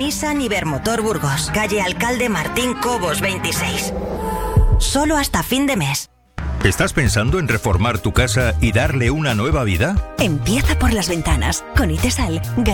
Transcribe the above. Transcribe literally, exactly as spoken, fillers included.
Nissan Ibermotor Burgos, calle Alcalde Martín Cobos veintiséis. Solo hasta fin de mes. ¿Estás pensando en reformar tu casa y darle una nueva vida? Empieza por las ventanas. Con Itesal